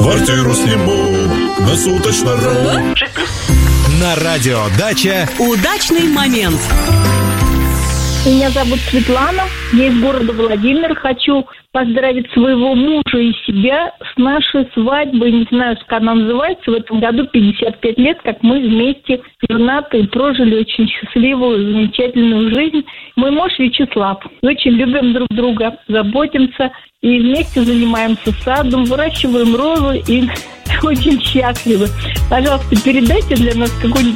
Квартиру сниму на суточно-ру. На радио «Дача» удачный момент. Меня зовут Светлана, я из города Владимир. Хочу поздравить своего мужа и себя с нашей свадьбой. Не знаю, как она называется. В этом году 55 лет, как мы вместе женаты и прожили очень счастливую, замечательную жизнь. Мой муж Вячеслав. Очень любим друг друга, заботимся и вместе занимаемся садом, выращиваем розы и очень счастливы. Пожалуйста, передайте для нас какую-нибудь